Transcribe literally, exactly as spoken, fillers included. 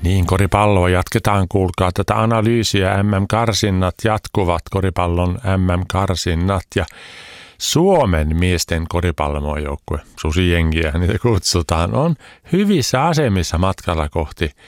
Niin, koripalloa jatketaan, kuulkaa tätä analyysiä. M M-karsinnat jatkuvat, koripallon M M-karsinnat ja Suomen miesten koripallomaajoukkue, susijengiä niitä kutsutaan, on hyvissä asemissa matkalla kohti